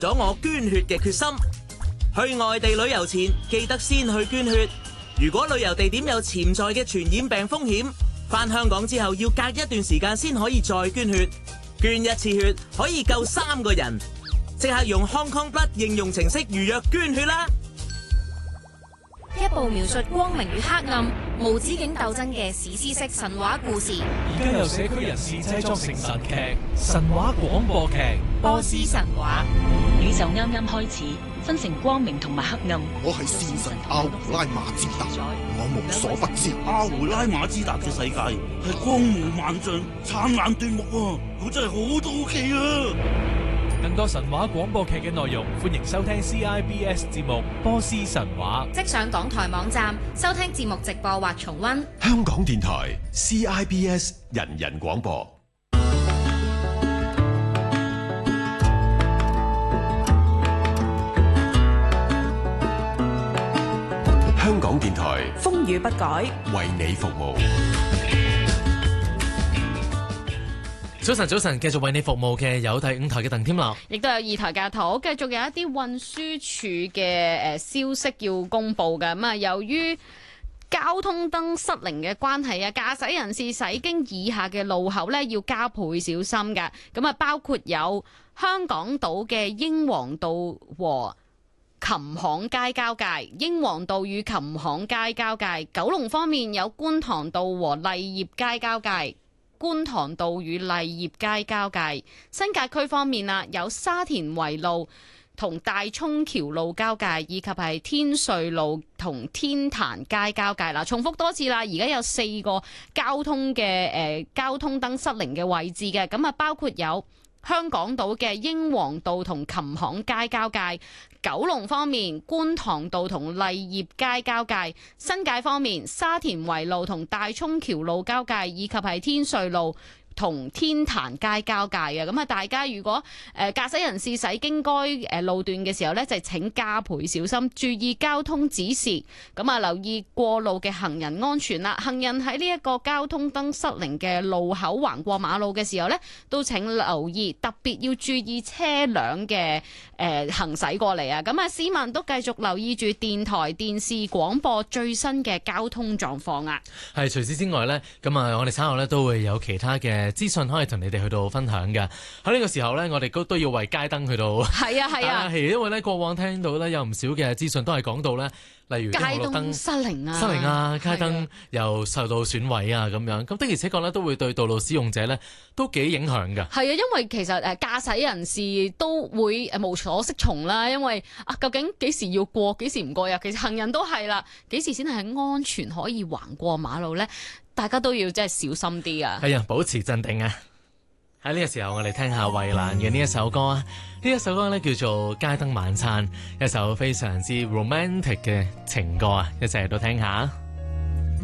咗我捐血嘅決心。去外地旅遊前，記得先去捐血。如果旅遊地點有潛在嘅傳染病風險，返香港之後要隔一段時間先可以再捐血。捐一次血可以救3個人，即刻用 Hong Kong Blood 應用程式預約捐血啦！ 一部描述光明與黑暗、無止境鬥爭嘅史詩式神話故事。 而家由社區人士製作成神劇、神話廣播劇《 波斯神話》。 宇宙啱啱開始，分成光明同埋黑暗。 我係戰神阿胡拉馬茲達，我無所不知。 阿胡拉馬茲達嘅世界係光芒萬丈、燦爛奪目啊！我真係好好奇啊！ 更多神話廣播劇嘅內容，歡迎收聽 CIBS 節目《波斯神話》。 即上港台網站收聽節目直播或重溫。 香港電台 CIBS 人人廣播。香港電台風雨不改， 為你服務。 早晨，繼續為你服務嘅有第5台嘅鄧添樂， 亦都有2台嘅圖，繼續有一啲運輸署嘅消息要公布嘅。咁啊，由於交通燈失靈嘅關係啊，駕駛人士駛經以下嘅路口咧，要加倍小心嘅。咁啊，包括有香港島嘅英皇道和琴行街交界、英皇道與琴行街交界；九龍方面有觀塘道和勵業街交界、觀塘道與勵業街交界。新界區方面啊，有沙田圍路同大涌橋路交界，以及係天瑞路同天壇街交界啦。重複多次啦，而家有4個交通燈失靈嘅位置嘅，咁啊包括有香港島嘅英皇道同琴行街交界，九龍方面觀塘道同勵業街交界，新界方面沙田圍路同大涌橋路交界，以及係天瑞路同天壇街交界嘅。咁啊，大家如果駕駛人士駛經該路段嘅時候呢，就請加倍小心，注意交通指示。咁啊，留意過路嘅行人安全啦。行人喺呢一個交通燈失靈嘅路口橫過馬路嘅時候呢，都請留意，特別要注意車輛嘅行駛過嚟啊。咁啊，市民都繼續留意住電台、電視、廣播最新嘅交通狀況啊。 係除此之外呢，咁啊，我哋稍後呢都會有其他嘅資訊可以同你哋去到分享嘅。喺呢個時候呢，我哋都要為街燈去到係啊，因為呢過往聽到呢有唔少嘅資訊都係講到呢，例如街燈失靈啊，街燈又受到損毀啊咁樣。咁的而且確呢都會對道路使用者呢都幾影響㗎。係啊， 因為其實駕駛人士都會無所適從啦，因為究竟幾時要過，幾時唔過，尤其是行人都係啦，幾時先係安全可以橫過馬路呢？大家都要真係小心啲啊！係啊， 保持鎮定啊！喺呢個時候，我哋聽下衛蘭嘅呢一首歌啊！呢一首歌呢叫做《街燈晚餐》，一首非常之 romantic 嘅情歌啊！一齊嚟到聽下。